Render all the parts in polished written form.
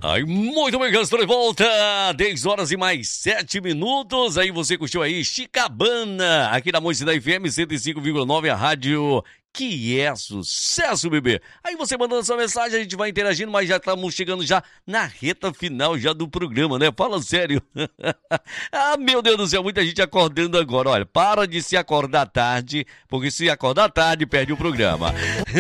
Aí, muito bem, estou de volta, 10 horas e mais 7 minutos, aí você curtiu aí Chicabana, aqui na Mocidade FM 105,9, a rádio que é sucesso, bebê. Aí você mandando sua mensagem, a gente vai interagindo, mas já estamos chegando já na reta final já do programa, né? Fala sério. Ah, meu Deus do céu, muita gente acordando agora, olha, para de se acordar tarde, porque se acordar tarde, perde o programa.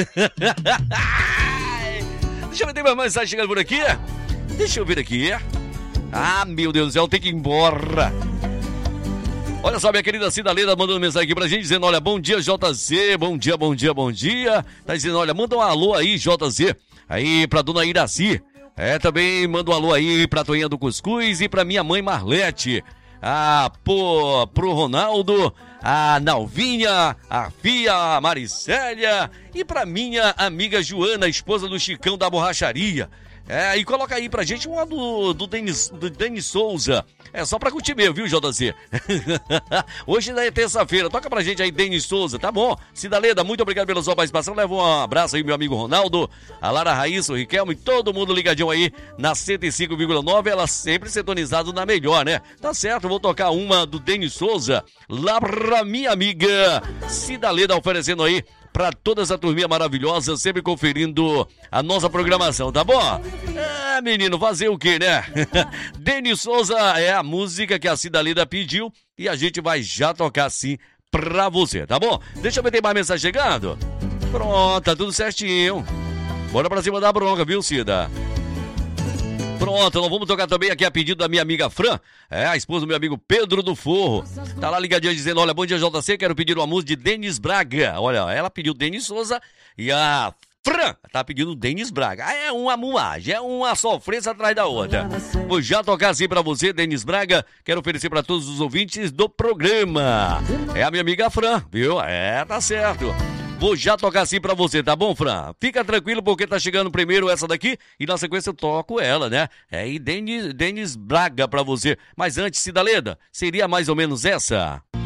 Deixa eu ver, tem mais mensagem chegando por aqui. Deixa eu ver aqui. Ah, meu Deus do céu, tem que ir embora. Olha só, minha querida Cida Leda mandando mensagem aqui pra gente, dizendo, olha, bom dia, JZ, bom dia, bom dia, bom dia. Tá dizendo, olha, manda um alô aí, JZ, aí pra dona Iraci. Também manda um alô aí pra Toinha do Cuscuz e pra minha mãe Marlete. Pro Ronaldo, a Nalvinha, a Fia, a Maricélia e pra minha amiga Joana, esposa do Chicão da Borracharia. E coloca aí pra gente uma do Denis Souza. É só pra curtir mesmo, viu, JC? Hoje é terça-feira. Toca pra gente aí, Denis Souza, tá bom? Cidaleda, muito obrigado pela sua participação. Leva um abraço aí, meu amigo Ronaldo, a Lara Raíssa, o Riquelme, todo mundo ligadinho aí na 105,9. Ela sempre sintonizada na melhor, né? Tá certo, vou tocar uma do Denis Souza lá pra minha amiga Cidaleda, oferecendo aí pra toda essa turminha maravilhosa, sempre conferindo a nossa programação, tá bom? Menino, fazer o quê, né? Denis Souza é a música que a Cidaleda pediu e a gente vai já tocar assim pra você, tá bom? Deixa eu ver, tem mais mensagem chegando? Pronto, tá tudo certinho. Bora pra cima da bronca, viu, Cida? Pronto, nós vamos tocar também aqui a pedido da minha amiga Fran, a esposa do meu amigo Pedro do Forro. Tá lá ligadinha dizendo, olha, bom dia, JC, quero pedir uma música de Denis Braga. Olha, ela pediu Denis Souza e a Fran tá pedindo Denis Braga. É uma moagem, é uma sofrência atrás da outra. Vou já tocar assim pra você, Denis Braga. Quero oferecer pra todos os ouvintes do programa. É a minha amiga Fran, viu? Tá certo. Vou já tocar assim pra você, tá bom, Fran? Fica tranquilo porque tá chegando primeiro essa daqui e na sequência eu toco ela, né? E Denis Braga pra você. Mas antes, Cidaleda, seria mais ou menos essa.